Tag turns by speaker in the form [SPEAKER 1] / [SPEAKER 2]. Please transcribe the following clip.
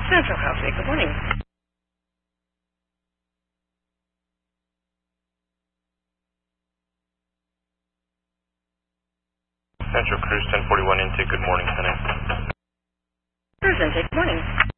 [SPEAKER 1] Central Coffee, good morning.
[SPEAKER 2] Central Cruise 1041 intake, good morning, Center.
[SPEAKER 1] Cruise intake, good morning.